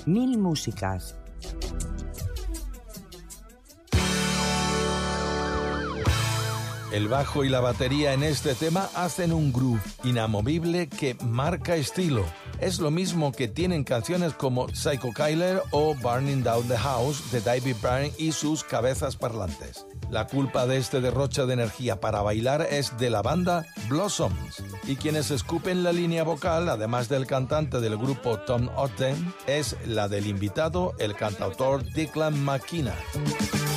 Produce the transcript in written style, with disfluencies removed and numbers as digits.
Mil músicas. El bajo y la batería en este tema hacen un groove inamovible que marca estilo. Es lo mismo que tienen canciones como Psycho Killer o Burning Down the House de David Byrne y sus cabezas parlantes. La culpa de este derroche de energía para bailar es de la banda Blossoms, y quienes escupen la línea vocal, además del cantante del grupo Tom Ogden, es la del invitado, el cantautor Declan McKenna.